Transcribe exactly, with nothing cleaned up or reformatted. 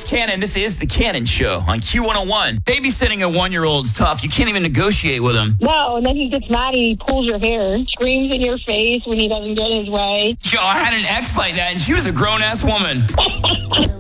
Cannon. This is The Cannon Show on Q one oh one. Babysitting a one-year-old is tough. You can't even negotiate with him. No, and then he gets mad and he pulls your hair, screams in your face when he doesn't get his way. Yo, I had an ex like that, and she was a grown-ass woman.